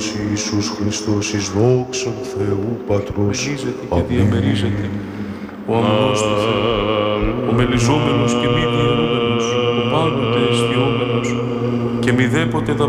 Κύριος Ιησούς Χριστός, εις δόξαν Θεού Πατρός. Μελίζεται και διαμερίζεται ο αμνός του Θεού, ο μελιζόμενος και μη διαιρούμενος, ο πάντοτε αισθιόμενος και μηδέποτε